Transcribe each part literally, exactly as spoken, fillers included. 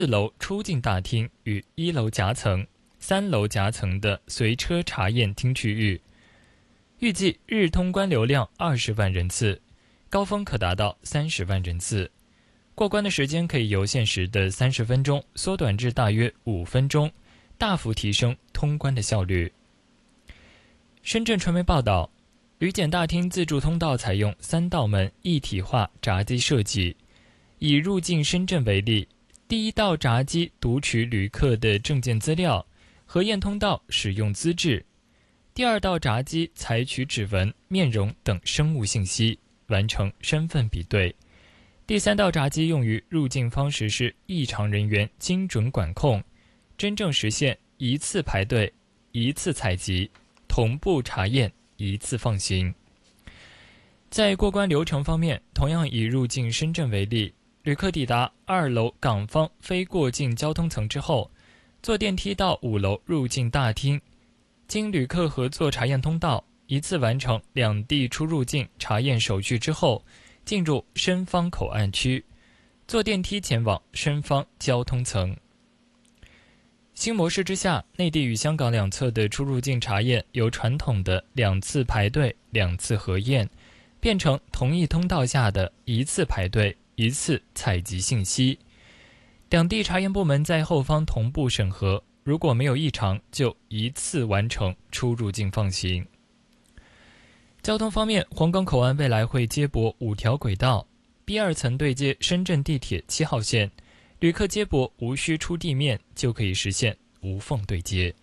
四楼出境大厅与一楼夹层、三楼夹层的随车查验厅区域。预计日通关流量二十万人次，高峰可达到三十万人次。过关的时间可以由现时的三十分钟缩短至大约五分钟，大幅提升通关的效率。深圳传媒报道，旅检大厅自助通道采用三道门一体化闸机设计。以入境深圳为例，第一道闸机读取旅客的证件资料，核验通道使用资质；第二道闸机采取指纹、面容等生物信息，完成身份比对；第三道闸机用于入境方实施异常人员精准管控，真正实现一次排队、一次采集、同步查验、一次放行。在过关流程方面，同样以入境深圳为例，旅客抵达二楼港方非过境交通层之后，坐电梯到五楼入境大厅，经旅客合作查验通道，一次完成两地出入境查验手续之后，进入深方口岸区，坐电梯前往深方交通层。新模式之下，内地与香港两侧的出入境查验由传统的两次排队、两次核验，变成同一通道下的一次排队、一次采集信息。两地查验部门在后方同步审核，如果没有异常，就一次完成出入境放行。交通方面，皇岗口岸未来会接驳五条轨道 ，B 二层对接深圳地铁七号线，旅客接驳无需出地面就可以实现无缝对接。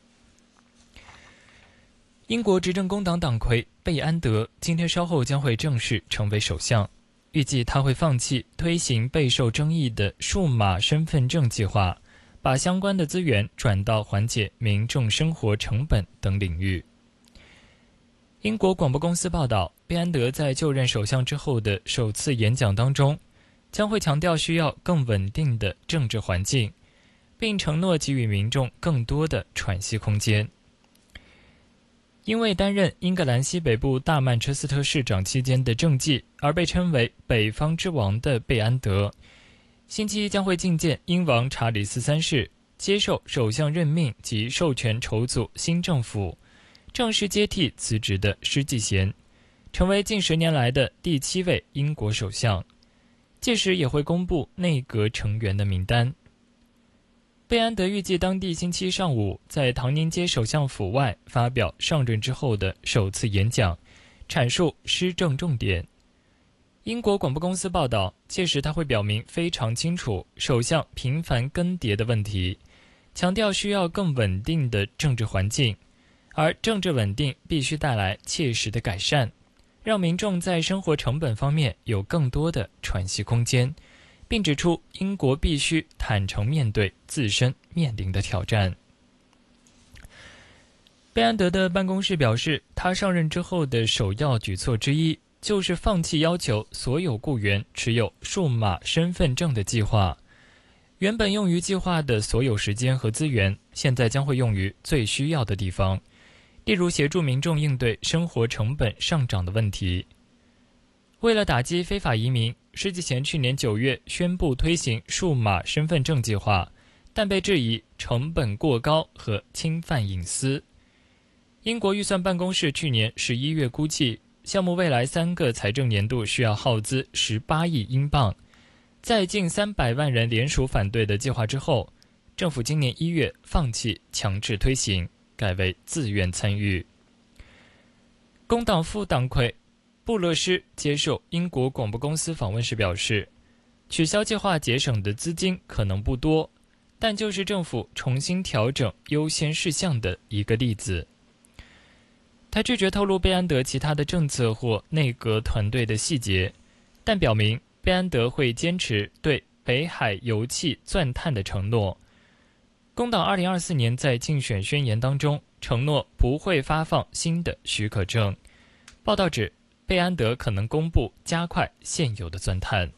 英国执政工党党魁贝安德今天稍后将会正式成为首相，预计他会放弃推行备受争议的数码身份证计划，把相关的资源转到缓解民众生活成本等领域。英国广播公司报道，贝安德在就任首相之后的首次演讲当中，将会强调需要更稳定的政治环境，并承诺给予民众更多的喘息空间。因为担任英格兰西北部大曼彻斯特市长期间的政绩而被称为北方之王的贝安德，星期一将会觐见英王查理斯三世，接受首相任命及授权筹组新政府，正式接替辞职的施纪贤，成为近十年来的第七位英国首相。届时也会公布内阁成员的名单。贝安德预计当地星期上午在唐宁街首相府外发表上任之后的首次演讲，阐述施政重点。英国广播公司报道，届时他会表明非常清楚首相频繁更迭的问题，强调需要更稳定的政治环境，而政治稳定必须带来切实的改善，让民众在生活成本方面有更多的喘息空间，并指出英国必须坦诚面对自身面临的挑战。贝安德的办公室表示，他上任之后的首要举措之一就是放弃要求所有雇员持有数码身份证的计划。原本用于计划的所有时间和资源，现在将会用于最需要的地方，例如协助民众应对生活成本上涨的问题。为了打击非法移民，施纪贤去年九月宣布推行数码身份证计划，但被质疑成本过高和侵犯隐私。英国预算办公室去年十一月估计，项目未来三个财政年度需要耗资十八亿英镑。在近三百万人联署反对的计划之后，政府今年一月放弃强制推行，改为自愿参与。工党副党魁布勒施接受英国广播公司访问时表示，取消计划节省的资金可能不多，但就是政府重新调整优先事项的一个例子。他拒绝透露贝安德其他的政策或内阁团队的细节，但表明贝安德会坚持对北海油气钻探的承诺。工党二零二四年在竞选宣言当中承诺不会发放新的许可证。报道指，贝安德可能公布加快现有的钻探。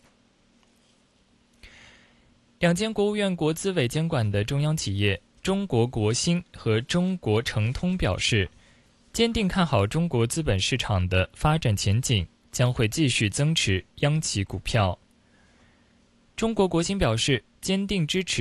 两间国务院国资委监管的中央企业中国国兴和中国诚通表示，坚定看好中国资本市场的发展前景，将会继续增持央企股票。中国国兴表示， 坚定支持